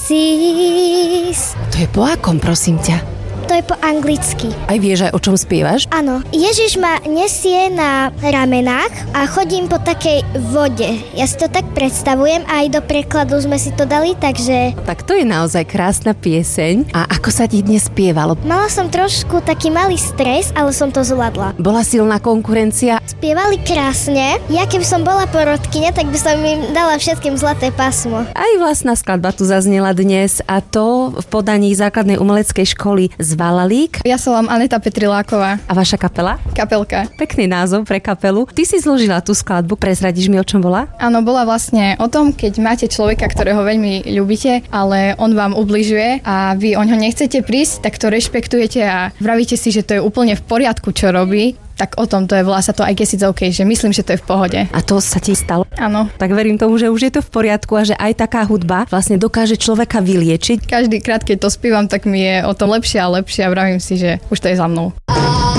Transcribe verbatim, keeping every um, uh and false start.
Jesus. To je po akom, prosím ťa? To je po anglicky. Aj vieš, aj o čom spievaš? Áno. Ježiš ma nesie na ramenách a chodím po takej vode. Ja si to tak predstavujem a aj do prekladu sme si to dali, takže... Tak to je naozaj krásna pieseň. A ako sa ti dnes spievalo? Mala som trošku taký malý stres, ale som to zvládla. Bola silná konkurencia? Spievali krásne. Ja keby som bola porodkyňa, tak by som im dala všetkým zlaté pásmo. Aj vlastná skladba tu zaznela dnes a to v podaní základnej umeleckej školy Valalík. Ja sa volám Aneta Petriláková. A vaša kapela? Kapelka. Pekný názov pre kapelu. Ty si zložila tú skladbu, prezradíš mi, o čom bola? Áno, bola vlastne o tom, keď máte človeka, ktorého veľmi ľúbite, ale on vám ubližuje a vy o ňo nechcete prísť, tak to rešpektujete a vravíte si, že to je úplne v poriadku, čo robí. Tak o tom to je, volá sa to I guess it's okay, že myslím, že to je v pohode. A to sa ti stalo? Áno. Tak verím tomu, že už je to v poriadku a že aj taká hudba vlastne dokáže človeka vyliečiť. Každý krát, keď to spievam, tak mi je o tom lepšie a lepšie a vravím si, že už to je za mnou.